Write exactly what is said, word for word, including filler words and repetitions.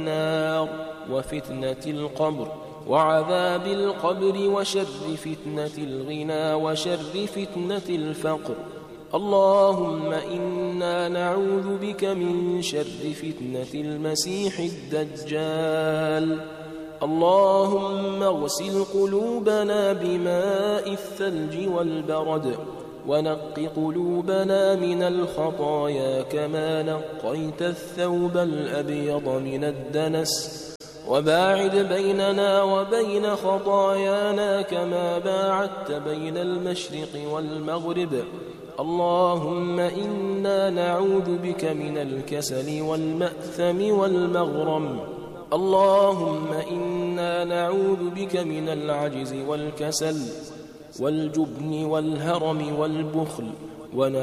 النار وفتنة القبر وعذاب القبر وشر فتنة الغنى وشر فتنة الفقر. اللهم إنا نعوذ بك من شر فتنة المسيح الدجال. اللهم اغسل قلوبنا بماء الثلج والبرد ونق قلوبنا من الخطايا كما نقيت الثوب الأبيض من الدنس، وباعد بيننا وبين خطايانا كما باعدت بين المشرق والمغرب. اللهم إنا نعوذ بك من الكسل والمأثم والمغرم. اللهم إنا نعوذ بك من العجز والكسل والجبن والهرم والبخل.